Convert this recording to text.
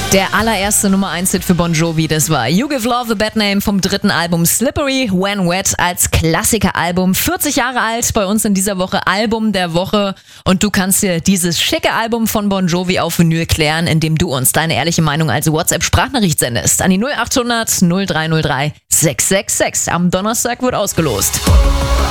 Der allererste Nummer 1 Hit für Bon Jovi, das war You Give Love a Bad Name vom dritten Album Slippery When Wet als Klassikeralbum. 40 Jahre alt, bei uns in dieser Woche Album der Woche. Und du kannst dir dieses schicke Album von Bon Jovi auf Vinyl klären, indem du uns deine ehrliche Meinung als WhatsApp-Sprachnachricht sendest. An die 0800 0303 666. Am Donnerstag wird ausgelost.